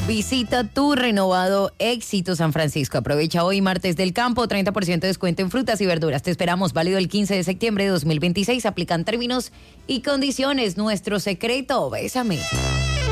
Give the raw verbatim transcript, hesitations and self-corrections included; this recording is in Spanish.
Visita tu renovado Éxito San Francisco. Aprovecha hoy martes del campo, treinta por ciento de descuento en frutas y verduras. Te esperamos, válido el quince de septiembre de dos mil veintiséis. Aplican términos y condiciones. Nuestro secreto, bésame.